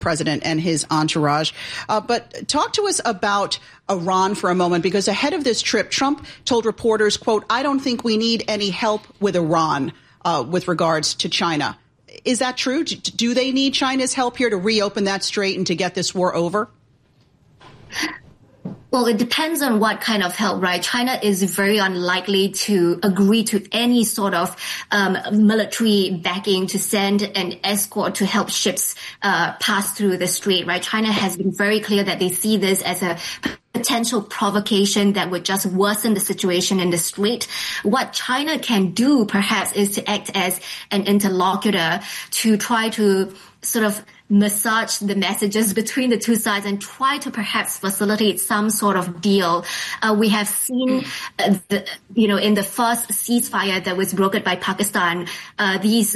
president and his entourage. But talk to us about Iran for a moment, because ahead of this trip, Trump told reporters, quote, "I don't think we need any help with Iran with regards to China." Is that true? Do they need China's help here to reopen that strait and to get this war over? Well, it depends on what kind of help, right? China is very unlikely to agree to any sort of military backing to send an escort to help ships pass through the strait, right? China has been very clear that they see this as a potential provocation that would just worsen the situation in the strait. What China can do, perhaps, is to act as an interlocutor to try to sort of massage the messages between the two sides and try to perhaps facilitate some sort of deal. We have seen, in the first ceasefire that was brokered by Pakistan, these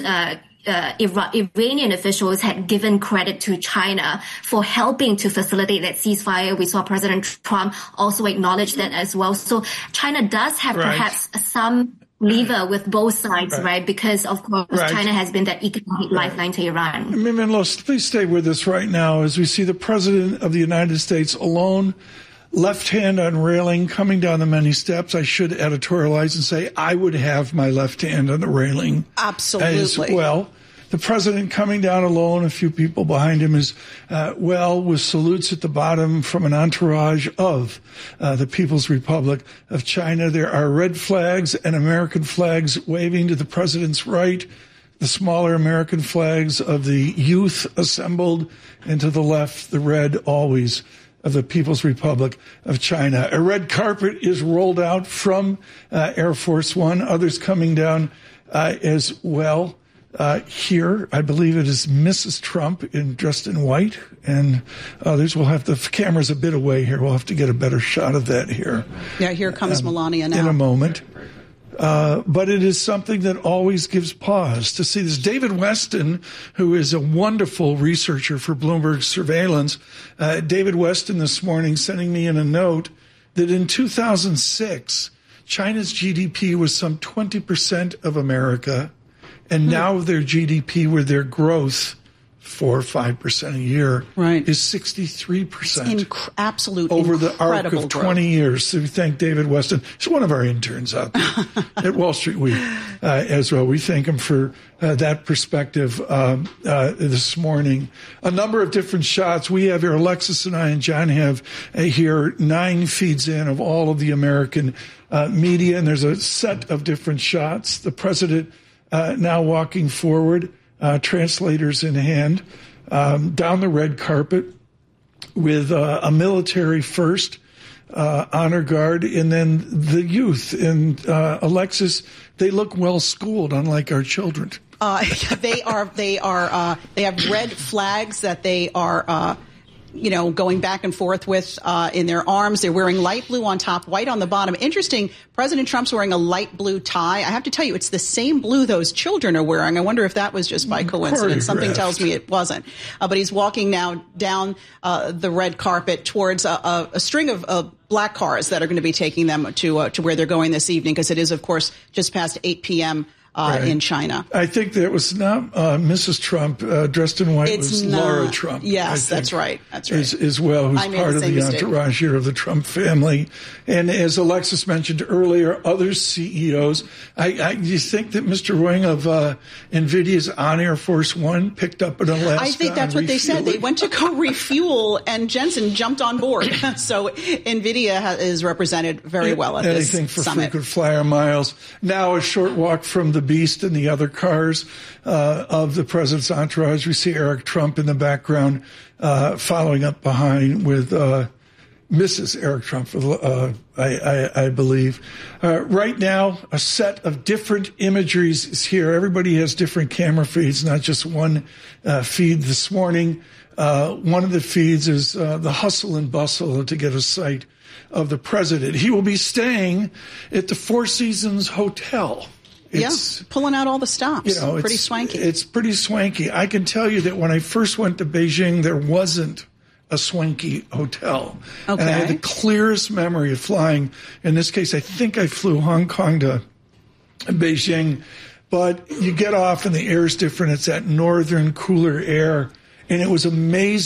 Iranian officials had given credit to China for helping to facilitate that ceasefire. We saw President Trump also acknowledge that as well. So China does have perhaps some lever with both sides, right? Because, of course, China has been that economic lifeline to Iran. Minlos, please stay with us right now as we see the President of the United States alone, left hand on railing, coming down the many steps. I should editorialize and say I would have my left hand on the railing. Absolutely. As well. The president coming down alone, a few people behind him with salutes at the bottom from an entourage of the People's Republic of China. There are red flags and American flags waving to the president's right, the smaller American flags of the youth assembled, and to the left, the red always of the People's Republic of China. A red carpet is rolled out from Air Force One, others coming down as well. Here, I believe it is Mrs. Trump dressed in white, and others. We'll have the camera's a bit away here. We'll have to get a better shot of that here. Yeah, here comes Melania now. In a moment. But it is something that always gives pause to see this. David Weston, who is a wonderful researcher for Bloomberg Surveillance, David Weston this morning sending me in a note that in 2006, China's GDP was some 20% of America. And now their GDP, with their growth, 4 or 5% a year, is 63%. Absolute over the arc of 20 growth. years. So we thank David Weston. He's one of our interns out there at Wall Street Week as well. We thank him for that perspective this morning. A number of different shots. We have here, Alexis and I and John have here 9 feeds in of all of the American media, and there's a set of different shots. The president now walking forward, translators in hand, down the red carpet with a military first, honor guard, and then the youth. And Alexis, they look well schooled, unlike our children. They have red flags that they are going back and forth with in their arms. They're wearing light blue on top, white on the bottom. Interesting, President Trump's wearing a light blue tie. I have to tell you, it's the same blue those children are wearing. I wonder if that was just by coincidence. Something tells me it wasn't. But he's walking now down the red carpet towards a string of black cars that are going to be taking them to where they're going this evening, because it is, of course, just past 8 p.m. In China. I think that was not Mrs. Trump dressed in white. It was Laura Trump. Yes, that's right. That's right. As well, who's part of the entourage here of the Trump family. And as Alexis mentioned earlier, other CEOs. You think that Mr. Wang of NVIDIA's on Air Force One picked up an Alaska? I think that's what they said. They went to go refuel, and Jensen jumped on board. So NVIDIA is represented very well at this summit. Anything for frequent flyer miles. Now a short walk from the Beast and the other cars of the president's entourage. We see Eric Trump in the background following up behind with Mrs. Eric Trump, I believe. Right now, a set of different imageries is here. Everybody has different camera feeds, not just one feed this morning. One of the feeds is the hustle and bustle to get a sight of the president. He will be staying at the Four Seasons Hotel. Pulling out all the stops. Pretty swanky. It's pretty swanky. I can tell you that when I first went to Beijing, there wasn't a swanky hotel. Okay. And I had the clearest memory of flying. In this case, I think I flew Hong Kong to Beijing. But you get off and the air is different. It's that northern, cooler air. And it was amazing.